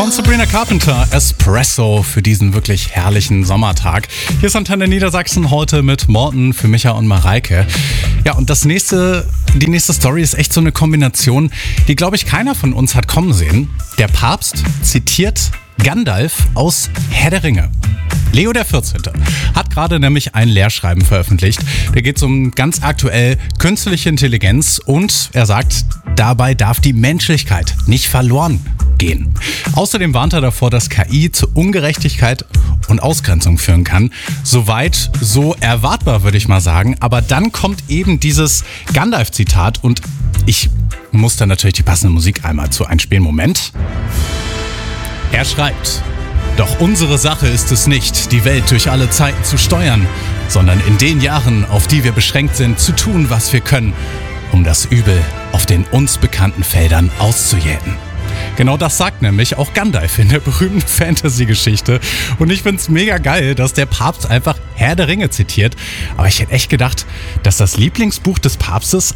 von Sabrina Carpenter, Espresso für diesen wirklich herrlichen Sommertag. Hier ist Antenne Niedersachsen heute mit Morten für Micha und Mareike. Ja, und die nächste Story ist echt so eine Kombination, die, glaube ich, keiner von uns hat kommen sehen. Der Papst zitiert Gandalf aus Herr der Ringe. Leo der 14. hat gerade nämlich ein Lehrschreiben veröffentlicht. Da geht es um ganz aktuell künstliche Intelligenz und er sagt, dabei darf die Menschlichkeit nicht verloren gehen. Außerdem warnt er davor, dass KI zu Ungerechtigkeit und Ausgrenzung führen kann. Soweit so erwartbar, würde ich mal sagen. Aber dann kommt eben dieses Gandalf-Zitat und ich muss da natürlich die passende Musik einmal zu einspielen. Moment. Er schreibt: Doch unsere Sache ist es nicht, die Welt durch alle Zeiten zu steuern, sondern in den Jahren, auf die wir beschränkt sind, zu tun, was wir können, um das Übel auf den uns bekannten Feldern auszujäten. Genau das sagt nämlich auch Gandalf in der berühmten Fantasy-Geschichte. Und ich find's mega geil, dass der Papst einfach Herr der Ringe zitiert. Aber ich hätte echt gedacht, dass das Lieblingsbuch des Papstes